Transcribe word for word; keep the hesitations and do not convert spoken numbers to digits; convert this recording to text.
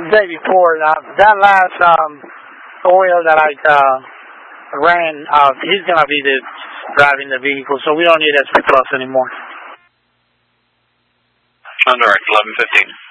the day before. Uh, that last um, oil that I uh, ran, uh, he's going to be the, driving the vehicle, so we don't need S P Plus anymore. On direct, eleven fifteen.